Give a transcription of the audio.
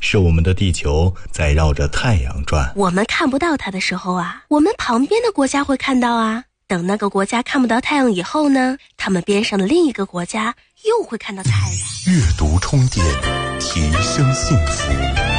是我们的地球在绕着太阳转。 我们看不到它的时候啊，我们旁边的国家会看到啊。等那个国家看不到太阳以后呢，他们边上的另一个国家又会看到太阳。 阅读充电，提升幸福。